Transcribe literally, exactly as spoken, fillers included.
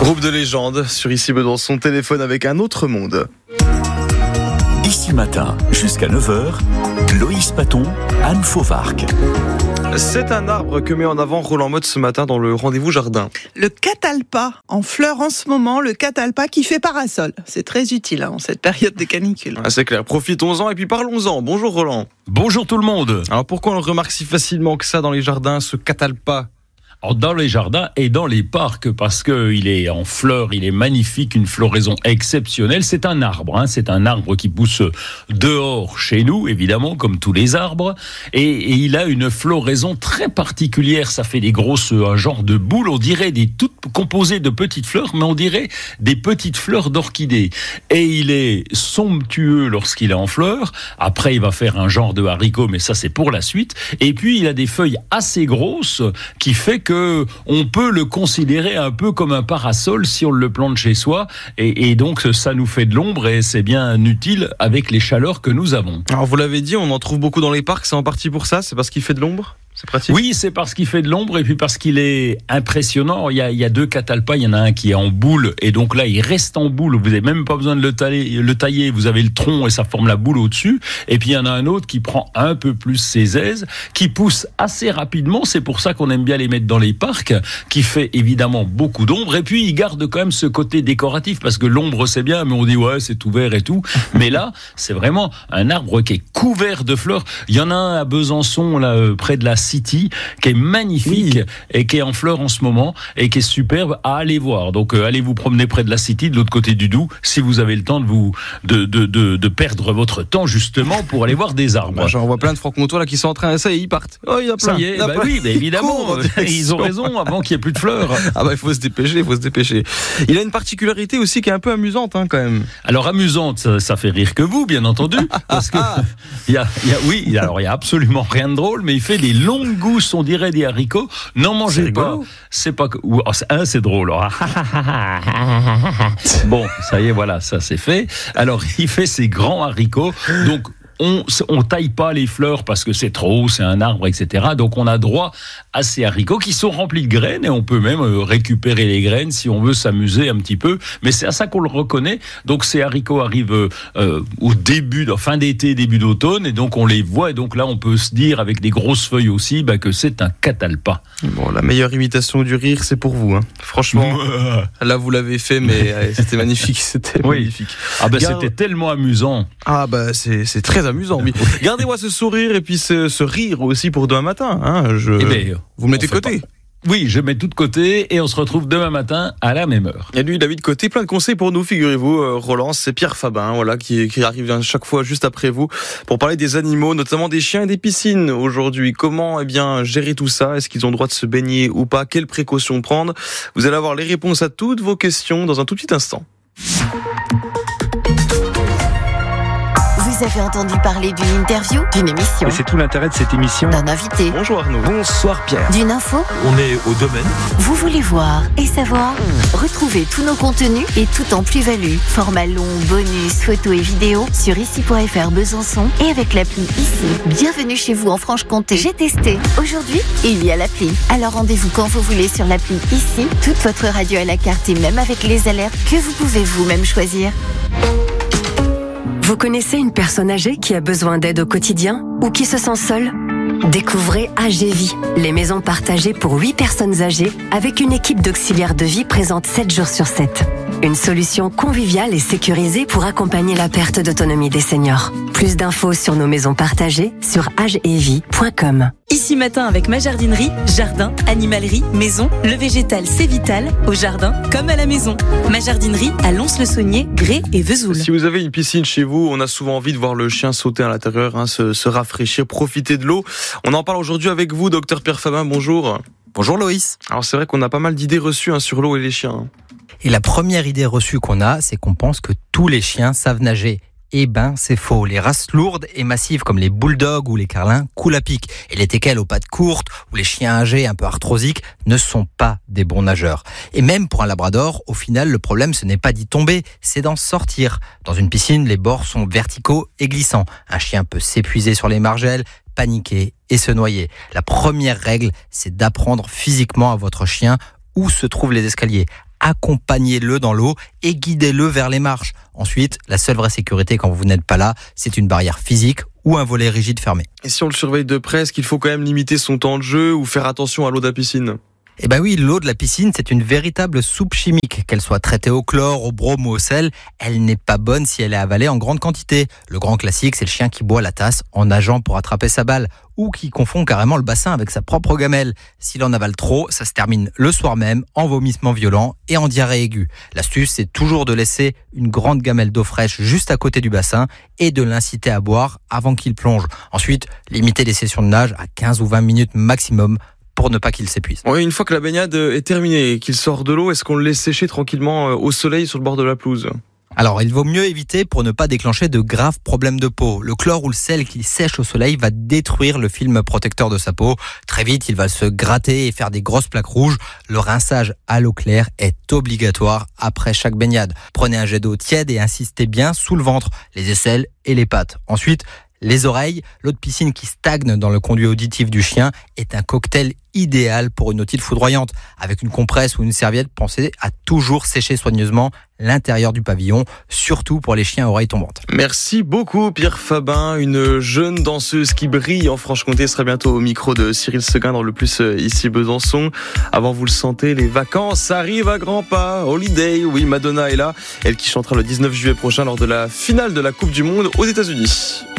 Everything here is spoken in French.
Groupe de légende sur Ici Besançon, téléphone avec un autre monde. Ici matin, jusqu'à neuf heures, Loïs Paton, Anne Fauvarc. C'est un arbre que met en avant Roland Motte ce matin dans le rendez-vous jardin. Le catalpa, en fleurs en ce moment, le catalpa qui fait parasol. C'est très utile hein, en cette période de canicule. Ah, c'est clair, profitons-en et puis parlons-en. Bonjour Roland. Bonjour tout le monde. Alors pourquoi on le remarque si facilement que ça dans les jardins, ce catalpa ? Alors, dans les jardins et dans les parcs, parce qu'il est en fleurs, il est magnifique, une floraison exceptionnelle. C'est un arbre, hein, c'est un arbre qui pousse dehors chez nous, évidemment, comme tous les arbres. Et, et il a une floraison très particulière. Ça fait des grosses, un genre de boule. On dirait des toutes composées de petites fleurs, mais on dirait des petites fleurs d'orchidées. Et il est somptueux lorsqu'il est en fleurs. Après, il va faire un genre de haricot, mais ça, c'est pour la suite. Et puis, il a des feuilles assez grosses qui fait que on peut le considérer un peu comme un parasol si on le plante chez soi et, et donc ça nous fait de l'ombre et c'est bien utile avec les chaleurs que nous avons. Alors vous l'avez dit, on en trouve beaucoup dans les parcs, c'est en partie pour ça, c'est parce qu'il fait de l'ombre ? C'est pratique. Oui, c'est parce qu'il fait de l'ombre et puis parce qu'il est impressionnant. Il y a, il y a deux catalpas, il y en a un qui est en boule et donc là il reste en boule. Vous n'avez même pas besoin de le tailler, le tailler. Vous avez le tronc et ça forme la boule au-dessus. Et puis il y en a un autre qui prend un peu plus ses aises, qui pousse assez rapidement. C'est pour ça qu'on aime bien les mettre dans les parcs, qui fait évidemment beaucoup d'ombre. Et puis il garde quand même ce côté décoratif parce que l'ombre c'est bien, mais on dit ouais c'est ouvert et tout. Mais là c'est vraiment un arbre qui est couvert de fleurs. Il y en a un à Besançon là près de la City, qui est magnifique oui. et qui est en fleurs en ce moment et qui est superbe à aller voir. Donc euh, allez vous promener près de la City, de l'autre côté du Doubs, si vous avez le temps de vous de de de, de perdre votre temps justement pour aller voir des arbres. Bah, j'en vois plein de francs-comtois là qui sont en train, ça y est, ils partent. Oh, il y a plein. Ça y est, bah oui, bah évidemment, ils ont raison avant qu'il n'y ait plus de fleurs. Ah bah il faut se dépêcher, il faut se dépêcher. Il a une particularité aussi qui est un peu amusante hein, quand même. Alors amusante, ça, ça fait rire que vous, bien entendu, parce que il y a, il y a oui, alors il y a absolument rien de drôle, mais il fait des longues gousses, on dirait des haricots. N'en mangez c'est pas. C'est pas que. Oh, c'est, c'est drôle. Bon, ça y est, voilà, ça c'est fait. Alors, il fait ces grands haricots. Donc, on on taille pas les fleurs parce que c'est trop, c'est un arbre, et cetera. Donc, on a droit à ces haricots qui sont remplis de graines et on peut même récupérer les graines si on veut s'amuser un petit peu. Mais c'est à ça qu'on le reconnaît. Donc, ces haricots arrivent euh, au début, en fin d'été, début d'automne, et donc on les voit. Et donc là, on peut se dire avec des grosses feuilles aussi, bah, que c'est un catalpa. Bon, la meilleure imitation du rire, c'est pour vous. Hein. Franchement, là, vous l'avez fait, mais allez, c'était magnifique, c'était oui. magnifique. Ah bah, Garde... c'était tellement amusant. Ah bah, c'est c'est très amusant. Mais gardez-moi ce sourire et puis ce, ce rire aussi pour demain matin. Hein. Je... Eh bien, vous me mettez de côté. Pas. Oui, je mets tout de côté et on se retrouve demain matin à la même heure. Et lui, David de côté, plein de conseils pour nous, figurez-vous. Euh, Roland, c'est Pierre Fabin, voilà, qui, qui arrive à chaque fois juste après vous pour parler des animaux, notamment des chiens et des piscines aujourd'hui. Comment, eh bien, gérer tout ça ? Est-ce qu'ils ont le droit de se baigner ou pas ? Quelles précautions prendre ? Vous allez avoir les réponses à toutes vos questions dans un tout petit instant. Vous avez entendu parler d'une interview, d'une émission, et c'est tout l'intérêt de cette émission, d'un invité. Bonjour Arnaud. Bonsoir Pierre. D'une info. On est au domaine. Vous voulez voir et savoir ? Retrouvez tous nos contenus et tout en plus-value. Format long, bonus, photos et vidéos sur ici point f r Besançon et avec l'appli Ici. Bienvenue chez vous en Franche-Comté. J'ai testé. Aujourd'hui, il y a l'appli. Alors rendez-vous quand vous voulez sur l'appli Ici. Toute votre radio à la carte et même avec les alertes que vous pouvez vous-même choisir. Vous connaissez une personne âgée qui a besoin d'aide au quotidien ou qui se sent seule ? Découvrez A G Vie, les maisons partagées pour huit personnes âgées avec une équipe d'auxiliaires de vie présente sept jours sur sept. Une solution conviviale et sécurisée pour accompagner la perte d'autonomie des seniors. Plus d'infos sur nos maisons partagées sur agevie point com. Ici matin avec ma jardinerie, jardin, animalerie, maison, le végétal c'est vital, au jardin comme à la maison. Ma jardinerie à Lons-le-Saunier, Grès et Vesoul. Si vous avez une piscine chez vous, on a souvent envie de voir le chien sauter à l'intérieur, hein, se, se rafraîchir, profiter de l'eau. On en parle aujourd'hui avec vous, docteur Pierre Fabin, bonjour. Bonjour Loïs. Alors c'est vrai qu'on a pas mal d'idées reçues hein, sur l'eau et les chiens. Et la première idée reçue qu'on a, c'est qu'on pense que tous les chiens savent nager. Eh ben, c'est faux. Les races lourdes et massives comme les bulldogs ou les carlins coulent à pic. Et les teckels aux pattes courtes ou les chiens âgés un peu arthrosiques ne sont pas des bons nageurs. Et même pour un labrador, au final, le problème, ce n'est pas d'y tomber, c'est d'en sortir. Dans une piscine, les bords sont verticaux et glissants. Un chien peut s'épuiser sur les margelles, paniquer et se noyer. La première règle, c'est d'apprendre physiquement à votre chien où se trouvent les escaliers. accompagnez-le dans l'eau et guidez-le vers les marches. Ensuite, la seule vraie sécurité quand vous n'êtes pas là, c'est une barrière physique ou un volet rigide fermé. Et si on le surveille de près, est-ce qu'il faut quand même limiter son temps de jeu ou faire attention à l'eau de la piscine ? Eh ben oui, l'eau de la piscine, c'est une véritable soupe chimique. Qu'elle soit traitée au chlore, au brome ou au sel, elle n'est pas bonne si elle est avalée en grande quantité. Le grand classique, c'est le chien qui boit la tasse en nageant pour attraper sa balle ou qui confond carrément le bassin avec sa propre gamelle. S'il en avale trop, ça se termine le soir même en vomissement violent et en diarrhée aiguë. L'astuce, c'est toujours de laisser une grande gamelle d'eau fraîche juste à côté du bassin et de l'inciter à boire avant qu'il plonge. Ensuite, limitez les sessions de nage à quinze ou vingt minutes maximum pour ne pas qu'il s'épuise. Oui, une fois que la baignade est terminée et qu'il sort de l'eau, est-ce qu'on le laisse sécher tranquillement au soleil sur le bord de la pelouse ? Alors, il vaut mieux éviter pour ne pas déclencher de graves problèmes de peau. Le chlore ou le sel qui sèche au soleil va détruire le film protecteur de sa peau. Très vite, il va se gratter et faire des grosses plaques rouges. Le rinçage à l'eau claire est obligatoire après chaque baignade. Prenez un jet d'eau tiède et insistez bien sous le ventre, les aisselles et les pattes. Ensuite, les oreilles, l'eau de piscine qui stagne dans le conduit auditif du chien est un cocktail idéal pour une otite foudroyante. Avec une compresse ou une serviette, pensez à toujours sécher soigneusement l'intérieur du pavillon, surtout pour les chiens à oreilles tombantes. Merci beaucoup Pierre Fabin, une jeune danseuse qui brille en Franche-Comté, sera bientôt au micro de Cyril Seguin dans le Plus ici Besançon. Avant, vous le sentez, les vacances arrivent à grands pas. Holiday, oui, Madonna est là, elle qui chantera le dix-neuf juillet prochain lors de la finale de la Coupe du Monde aux États-Unis.